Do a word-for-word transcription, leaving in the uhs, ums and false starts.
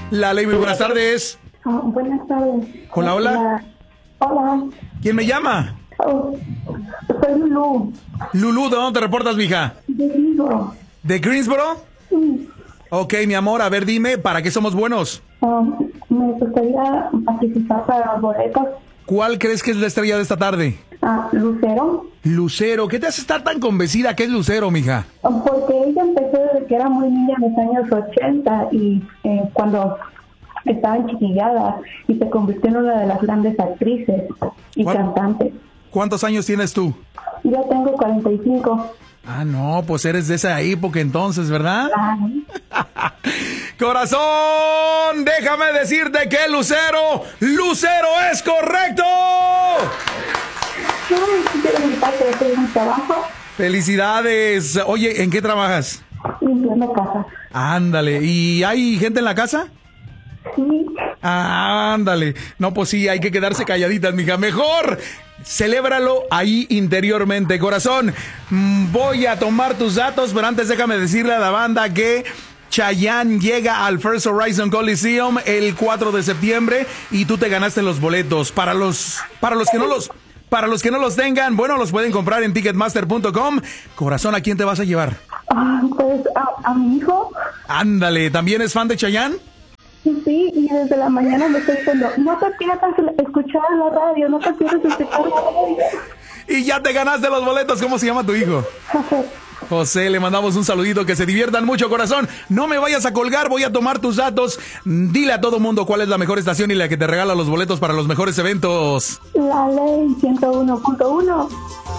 La Ley, muy buenas tardes. Oh, buenas tardes. Hola, hola. Hola. ¿Quién me llama? Oh, soy Lulu. Lulú, ¿de dónde te reportas, mija? De Greensboro. ¿De Greensboro? Sí. Ok, mi amor, a ver, dime, ¿para qué somos buenos? Oh, me gustaría participar para los boletos. ¿Cuál crees que es la estrella de esta tarde? Ah, Lucero. Lucero. ¿Qué te hace estar tan convencida que es Lucero, mija? Oh, porque ella empezó desde que era muy niña en los años ochenta y eh, cuando estaban chiquilladas y se convirtió en una de las grandes actrices y ¿Cuál? cantantes. ¿Cuántos años tienes tú? Yo tengo cuarenta y cinco. Ah, no, pues eres de esa época entonces, ¿verdad? Ah, Corazón, déjame decirte que Lucero, Lucero es correcto. yo quiero mi parte de hacer mi trabajo Felicidades. Oye, ¿en qué trabajas? limpiando casa. Ándale, ¿y hay gente en la casa? Sí. Ándale. No, pues sí, hay que quedarse calladitas, mija. Mejor celébralo ahí interiormente, corazón. Mm, Voy a tomar tus datos, pero antes déjame decirle a la banda que Chayanne llega al First Horizon Coliseum el cuatro de septiembre y tú te ganaste los boletos. Para los, para los que no los, para los que no los tengan, bueno, los pueden comprar en ticketmaster punto com. Corazón, ¿a quién te vas a llevar? Ah, pues a, a mi hijo. Ándale, ¿también es fan de Chayanne? Sí, y desde la mañana me estoy diciendo, no te pierdas escuchar la radio, no te pierdas escuchar la radio. Y ya te ganaste los boletos. ¿Cómo se llama tu hijo? José. José, le mandamos un saludito, que se diviertan mucho, corazón. No me vayas a colgar, voy a tomar tus datos. Dile a todo mundo cuál es la mejor estación y la que te regala los boletos para los mejores eventos. La Ley ciento uno punto uno.